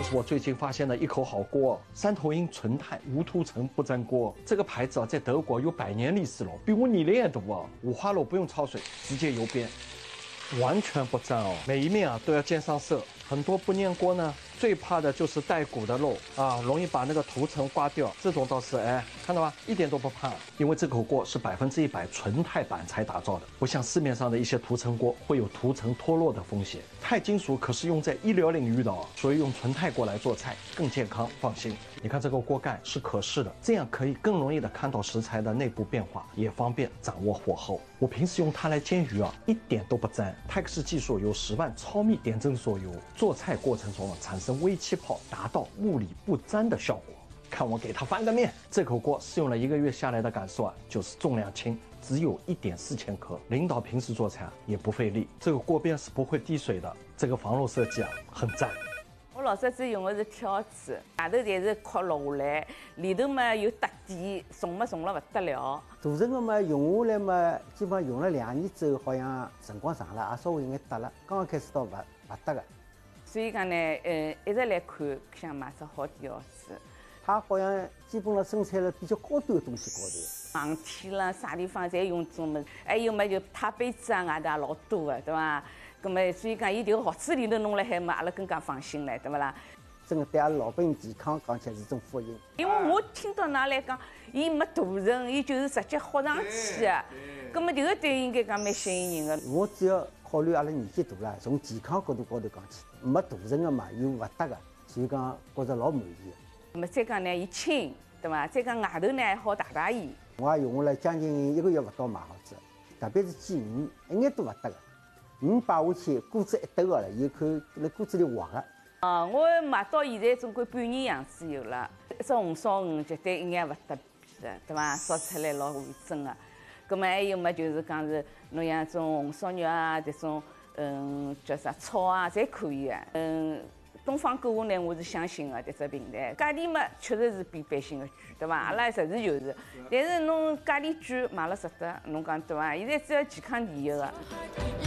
这是我最近发现的一口好锅，三头鹰纯钛无涂层不粘锅。这个牌子啊，在德国有100年历史了，比我年龄也大啊。五花肉不用焯水，直接油煸，完全不粘哦。每一面啊都要煎上色。很多不粘锅呢，最怕的就是带骨的肉啊，容易把那个涂层刮掉。这种倒是看到吧，一点都不怕，因为这口锅是100%纯钛板材打造的，不像市面上的一些涂层锅会有涂层脱落的风险。钛金属可是用在医疗领域的哦，所以用纯钛锅来做菜更健康，放心。你看这个锅盖是可视的，这样可以更容易的看到食材的内部变化，也方便掌握火候。我平时用它来煎鱼啊，一点都不粘。泰克斯技术由10万超密点阵所有，做菜过程中产生微气泡，达到物理不粘的效果。看我给它翻个面，这口锅试用了1个月下来的感受啊，就是重量轻，只有1.4千克。领导平时做菜啊也不费力，这个锅边是不会滴水的，这个防漏设计啊很赞。 我老早子用的是挑子，外头侪是壳落下来，里头嘛有搭底，重了不得了。 大成个嘛用下来嘛，基本上用了2年之后，好像辰光长了，也稍微有眼搭了。刚刚开始倒不搭个。 所以讲呢，一直来看，想买只好点舀子。 它好像基本上生产了比较高端的东西高头。 航天啦，啥地方侪用这种么？还有嘛就太杯子啊，外头也老多的，对伐？咁么，所以讲，伊迭个盒子里头弄了海嘛，阿拉更加放心了，对不啦？ 真个对阿拉老百姓健康讲起来是种福音。 因为我听到㑚来讲，伊没涂层，伊就是直接豁上去的。咁么迭个对应该讲蛮吸引人的。 我主要考虑阿拉年纪大了，从健康角度高头讲起，没涂层个嘛，又勿搭个，所以讲觉着老满意的。 咁么再讲呢，伊轻，对伐？再讲外头呢还好汏伊。 我也用下来将近1个月勿到买好子，特别是煎鱼，一眼都勿搭个。鱼摆下去，锅子一抖个了，有看辣锅子里滑个。 我买到现在总归半年样子有了。一只红烧鱼绝对一眼勿搭边的，对伐？烧出来老完整个。咁么还有么就是讲是侬像种红烧肉啊，这种叫啥炒啊，侪可以的。东方购物呢，我是相信的，这只平台价钿嘛，确实是比百姓的贵，对伐？阿拉实事求是，但是侬价钿贵买了值得，侬讲对伐？现在只要健康第一个。